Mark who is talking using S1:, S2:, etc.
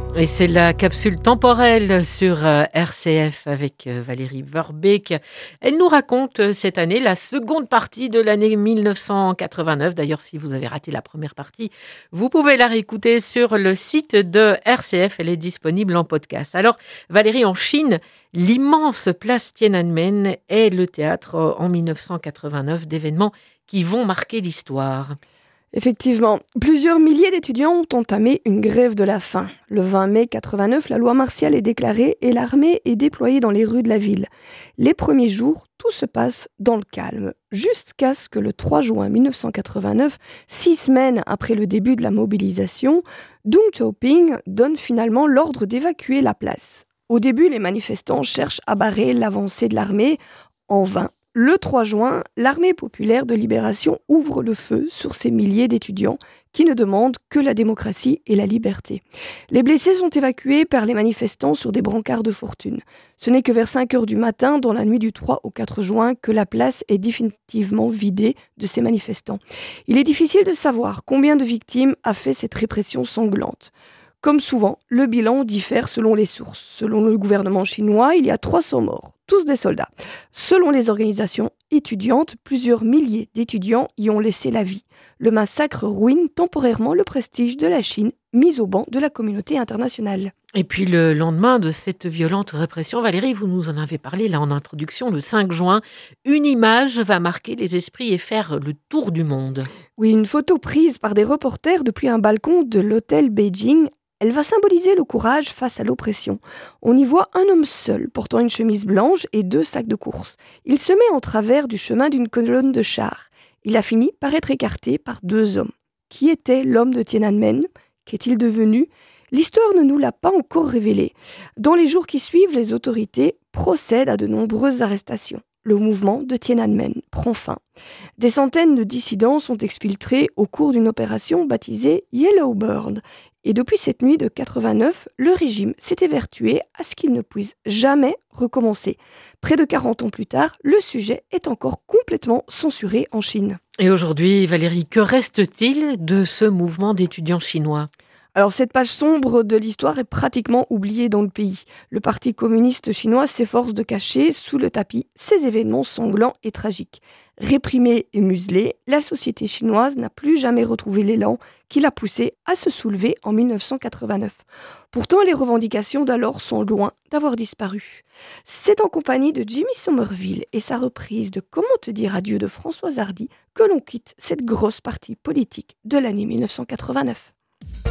S1: Et c'est la capsule temporelle sur RCF avec Valérie Verbeek. Elle nous raconte cette année la seconde partie de l'année 1989. D'ailleurs, si vous avez raté la première partie, vous pouvez la réécouter sur le site de RCF. Elle est disponible en podcast. Alors, Valérie, en Chine, l'immense place Tiananmen est le théâtre en 1989 d'événements qui vont marquer l'histoire.
S2: Effectivement, plusieurs milliers d'étudiants ont entamé une grève de la faim. Le 20 mai 89, la loi martiale est déclarée et l'armée est déployée dans les rues de la ville. Les premiers jours, tout se passe dans le calme, jusqu'à ce que le 3 juin 1989, 6 semaines après le début de la mobilisation, Deng Xiaoping donne finalement l'ordre d'évacuer la place. Au début, les manifestants cherchent à barrer l'avancée de l'armée, en vain. Le 3 juin, l'armée populaire de libération ouvre le feu sur ces milliers d'étudiants qui ne demandent que la démocratie et la liberté. Les blessés sont évacués par les manifestants sur des brancards de fortune. Ce n'est que vers 5 heures du matin, dans la nuit du 3 au 4 juin, que la place est définitivement vidée de ces manifestants. Il est difficile de savoir combien de victimes a fait cette répression sanglante. Comme souvent, le bilan diffère selon les sources. Selon le gouvernement chinois, il y a 300 morts, tous des soldats. Selon les organisations étudiantes, plusieurs milliers d'étudiants y ont laissé la vie. Le massacre ruine temporairement le prestige de la Chine, mis au banc de la communauté internationale.
S1: Et puis le lendemain de cette violente répression, Valérie, vous nous en avez parlé là en introduction, le 5 juin, une image va marquer les esprits et faire le tour du monde.
S2: Oui, une photo prise par des reporters depuis un balcon de l'hôtel Beijing. Elle va symboliser le courage face à l'oppression. On y voit un homme seul, portant une chemise blanche et 2 sacs de course. Il se met en travers du chemin d'une colonne de chars. Il a fini par être écarté par 2 hommes. Qui était l'homme de Tiananmen ? Qu'est-il devenu ? L'histoire ne nous l'a pas encore révélé. Dans les jours qui suivent, les autorités procèdent à de nombreuses arrestations. Le mouvement de Tiananmen prend fin. Des centaines de dissidents sont exfiltrés au cours d'une opération baptisée Yellow Bird. Et depuis cette nuit de 89, le régime s'est évertué à ce qu'il ne puisse jamais recommencer. Près de 40 ans plus tard, le sujet est encore complètement censuré en Chine.
S1: Et aujourd'hui, Valérie, que reste-t-il de ce mouvement d'étudiants chinois ?
S2: Alors cette page sombre de l'histoire est pratiquement oubliée dans le pays. Le Parti communiste chinois s'efforce de cacher sous le tapis ces événements sanglants et tragiques. Réprimée et muselée, la société chinoise n'a plus jamais retrouvé l'élan qui l'a poussée à se soulever en 1989. Pourtant, les revendications d'alors sont loin d'avoir disparu. C'est en compagnie de Jimmy Somerville et sa reprise de Comment te dire adieu de Françoise Hardy que l'on quitte cette grosse partie politique de l'année 1989.